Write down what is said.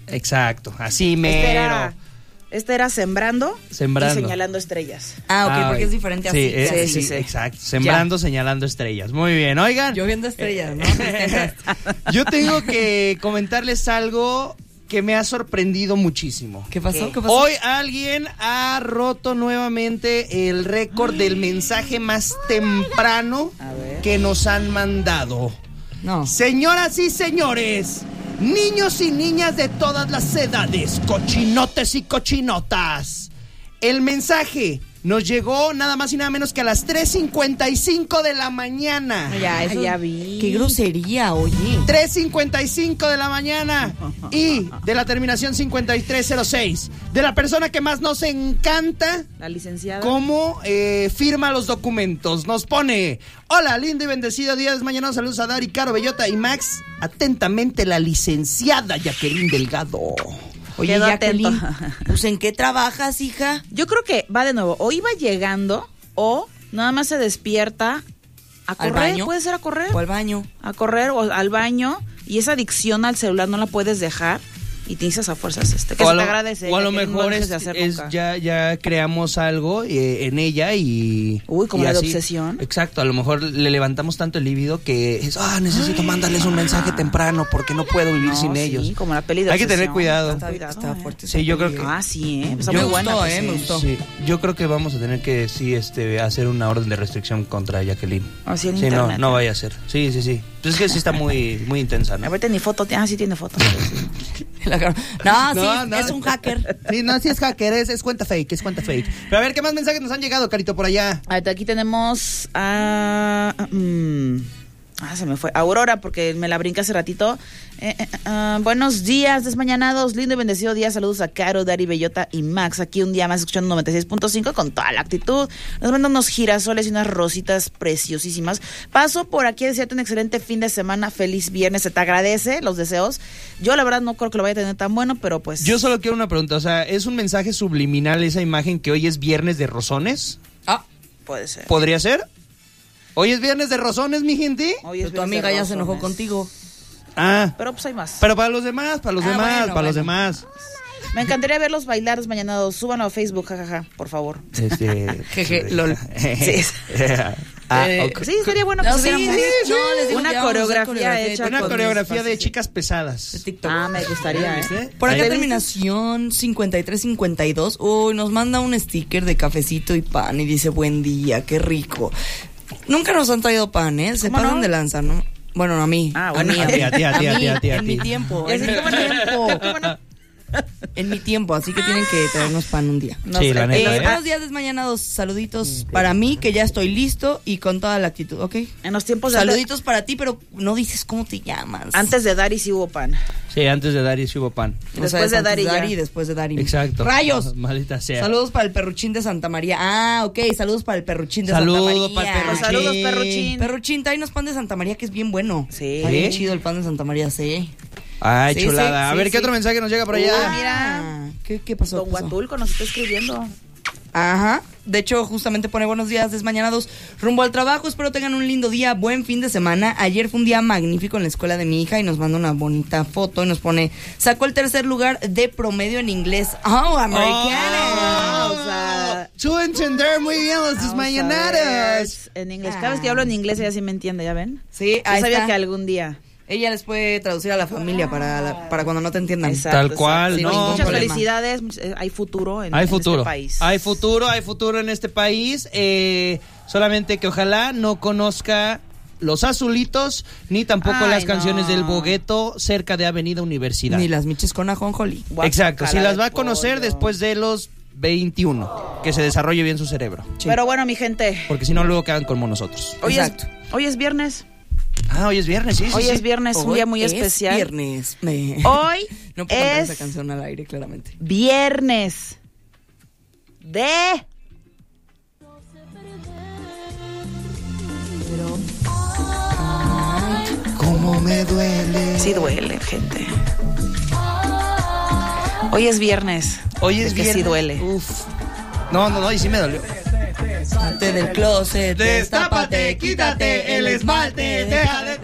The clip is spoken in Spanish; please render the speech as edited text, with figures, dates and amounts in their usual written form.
Exacto, así mero. Este era sembrando y señalando estrellas. Porque es diferente así. Sí, exacto. Sembrando, señalando estrellas. Muy bien, oigan. Yo viendo estrellas, ¿no? Yo tengo que comentarles algo que me ha sorprendido muchísimo. ¿Qué pasó? Hoy alguien ha roto nuevamente el récord del mensaje más temprano que nos han mandado. No. Señoras y señores, niños y niñas de todas las edades, cochinotes y cochinotas, el mensaje nos llegó nada más y nada menos que a las 3:55 de la mañana. Ya vi. Qué grosería, oye. 3:55 de la mañana y de la terminación 5306. De la persona que más nos encanta. La licenciada. Cómo firma los documentos. Nos pone: hola, lindo y bendecido día de mañana. Saludos a Dari, Caro, Bellota y Max. Atentamente, la licenciada Jacqueline Delgado. Oye, Jacqueline, pues ¿en qué trabajas, hija? Yo creo que va de nuevo. O iba llegando o nada más se despierta a correr. ¿Al baño? ¿Puede ser a correr? O al baño. A correr o al baño. Y esa adicción al celular no la puedes dejar. Y te dices a fuerzas que se te agradece. O a lo mejor ya creamos algo en ella y... Uy, como y la de así, obsesión. Exacto, a lo mejor le levantamos tanto el libido que es, necesito mandarles un mensaje temprano porque no puedo vivir sin ellos. Como la peli de Hay que obsesión. tener cuidado. Está fuerte. Sí, yo creo que... sí, está muy buena. Me gustó. Sí, yo creo que vamos a tener que hacer una orden de restricción contra Jacqueline. Así en internet. No vaya a ser. Sí. Pues es que sí está muy intensa, ¿no? Ahorita ni foto, sí tiene fotos. No, es un hacker. Sí, no, sí es hacker, es cuenta fake, Pero a ver, ¿qué más mensajes nos han llegado, Carito, por allá? Aquí tenemos a... se me fue. Aurora, porque me la brinca hace ratito. Buenos días, desmañanados. Lindo y bendecido día. Saludos a Caro, Dari, Bellota y Max. Aquí un día más escuchando 96.5 con toda la actitud. Nos mandan unos girasoles y unas rositas preciosísimas. Paso por aquí a desearte un excelente fin de semana. Feliz viernes. Se te agradece los deseos. Yo la verdad no creo que lo vaya a tener tan bueno, pero pues... Yo solo quiero una pregunta. O sea, ¿es un mensaje subliminal esa imagen que hoy es viernes de rosones? Puede ser. ¿Podría ser? ¿Hoy es viernes de rosones, mi gente? Pero tu amiga ya se enojó contigo. Pero pues hay más. Pero para los demás. Los demás. Me encantaría verlos bailar desmañanados. Súbanlo a Facebook, jajaja, por favor. Jeje, lol. Sí. Okay. Sí, sería bueno que una coreografía hecha. Una coreografía de chicas pesadas. De TikTok. Me gustaría, Por acá terminación 5352. Uy, nos manda un sticker de cafecito y pan y dice: buen día, qué rico. Nunca nos han traído pan, ¿eh? Se pasan de lanza, ¿no? Bueno, a mí. Bueno. A ti. En mi tiempo. En mi tiempo, así que tienen que traernos pan un día. Sí, la neta. Buenos días, desmañanados. Saluditos para mí, que ya estoy listo y con toda la actitud, ¿ok? En los tiempos saluditos para ti, pero no dices cómo te llamas. Antes de Dari sí hubo pan. Sí, antes de Dari sí hubo pan. Después de Dari y después de Dari. Exacto. ¡Rayos! Maldita sea. Saludos para el perruchín de Santa María. Ok, saludos para el perruchín de Santa María. Saludos para el perruchín. Saludos, perruchín. Perruchín, tráenos pan de Santa María, que es bien bueno. Sí. Está bien chido el pan de Santa María, sí. Ay, chulada. A ver, ¿qué otro mensaje nos llega por allá? Mira. ¿Qué pasó? Don Huatulco nos está escribiendo. Ajá. De hecho, justamente pone: buenos días, desmañanados. Rumbo al trabajo, espero tengan un lindo día, buen fin de semana. Ayer fue un día magnífico en la escuela de mi hija y nos manda una bonita foto y nos pone: sacó el 3er lugar de promedio en inglés. Americana. O sea, tú entender muy bien los desmañanados. En inglés. Cada vez que hablo en inglés ella sí me entiende, ¿ya ven? Sí, ahí sabía que algún día... Ella les puede traducir a la familia para cuando no te entiendan. Exacto, tal cual. Exacto. No, muchas felicidades. Hay futuro en este país. Hay futuro en este país. Solamente que ojalá no conozca los azulitos, ni tampoco las canciones del Bogueto cerca de Avenida Universidad. Ni las miches con ajonjolí. Exacto, si las va a conocer después de los 21, que se desarrolle bien su cerebro. Sí. Pero bueno, mi gente. Porque si no, luego quedan como nosotros. Hoy es viernes. Hoy es viernes, sí. Hoy es viernes, un día muy especial. Viernes. Hoy no puedo cantar esa canción al aire, claramente. Viernes de... ¿Cómo me duele? Sí duele, gente. Hoy es viernes. Hoy es viernes. Sí duele. Uf. No, y sí me dolió. Salte del closet, Destápate, quítate el esmalte, deja de